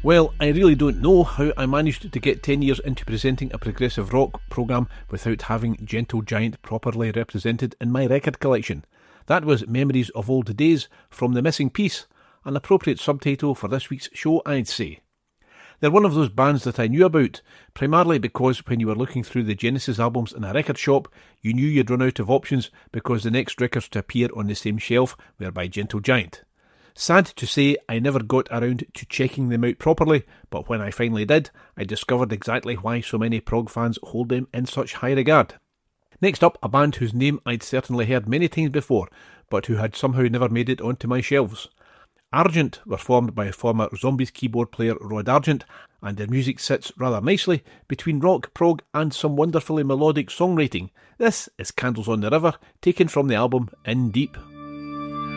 Well, I really don't know how I managed to get 10 years into presenting a progressive rock programme without having Gentle Giant properly represented in my record collection. That was Memories of Old Days from The Missing Piece, an appropriate subtitle for this week's show, I'd say. They're one of those bands that I knew about, primarily because when you were looking through the Genesis albums in a record shop, you knew you'd run out of options because the next records to appear on the same shelf were by Gentle Giant. Sad to say, I never got around to checking them out properly, but when I finally did, I discovered exactly why so many prog fans hold them in such high regard. Next up, a band whose name I'd certainly heard many times before, but who had somehow never made it onto my shelves. Argent were formed by former Zombies keyboard player Rod Argent, and their music sits rather nicely between rock, prog and some wonderfully melodic songwriting. This is Candles on the River, taken from the album In Deep.